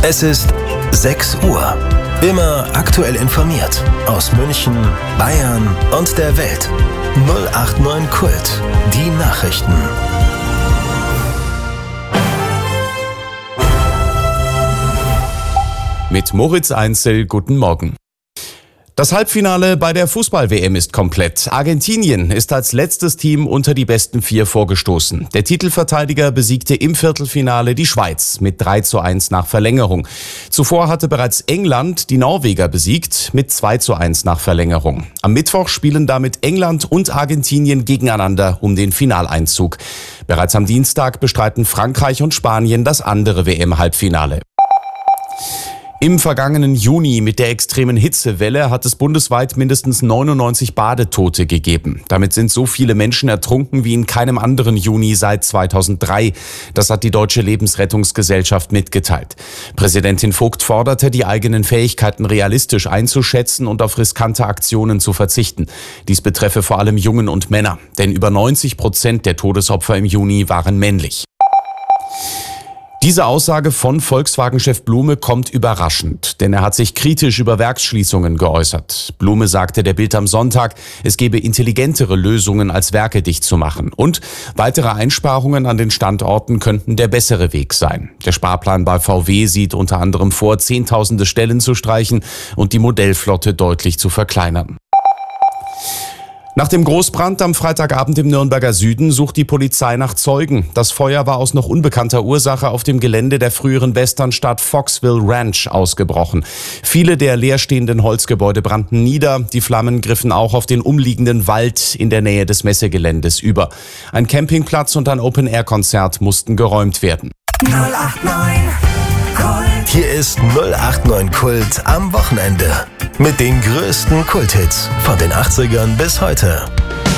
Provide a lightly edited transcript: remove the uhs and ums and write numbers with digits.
Es ist 6 Uhr. Immer aktuell informiert aus München, Bayern und der Welt. 089 Kult. Die Nachrichten. Mit Moritz Einzel, guten Morgen. Das Halbfinale bei der Fußball-WM ist komplett. Argentinien ist als letztes Team unter die besten 4 vorgestoßen. Der Titelverteidiger besiegte im Viertelfinale die Schweiz mit 3:1 nach Verlängerung. Zuvor hatte bereits England die Norweger besiegt mit 2:1 nach Verlängerung. Am Mittwoch spielen damit England und Argentinien gegeneinander um den Finaleinzug. Bereits am Dienstag bestreiten Frankreich und Spanien das andere WM-Halbfinale. Im vergangenen Juni mit der extremen Hitzewelle hat es bundesweit mindestens 99 Badetote gegeben. Damit sind so viele Menschen ertrunken wie in keinem anderen Juni seit 2003. Das hat die Deutsche Lebensrettungsgesellschaft mitgeteilt. Präsidentin Vogt forderte, die eigenen Fähigkeiten realistisch einzuschätzen und auf riskante Aktionen zu verzichten. Dies betreffe vor allem Jungen und Männer, denn über 90% der Todesopfer im Juni waren männlich. Diese Aussage von Volkswagen-Chef Blume kommt überraschend, denn er hat sich kritisch über Werksschließungen geäußert. Blume sagte der Bild am Sonntag, es gebe intelligentere Lösungen als Werke dicht zu machen. Und weitere Einsparungen an den Standorten könnten der bessere Weg sein. Der Sparplan bei VW sieht unter anderem vor, Zehntausende Stellen zu streichen und die Modellflotte deutlich zu verkleinern. Nach dem Großbrand am Freitagabend im Nürnberger Süden sucht die Polizei nach Zeugen. Das Feuer war aus noch unbekannter Ursache auf dem Gelände der früheren Westernstadt Foxville Ranch ausgebrochen. Viele der leerstehenden Holzgebäude brannten nieder. Die Flammen griffen auch auf den umliegenden Wald in der Nähe des Messegeländes über. Ein Campingplatz und ein Open-Air-Konzert mussten geräumt werden. 089 Kult. Hier ist 089 Kult am Wochenende. Mit den größten Kulthits von den 80ern bis heute.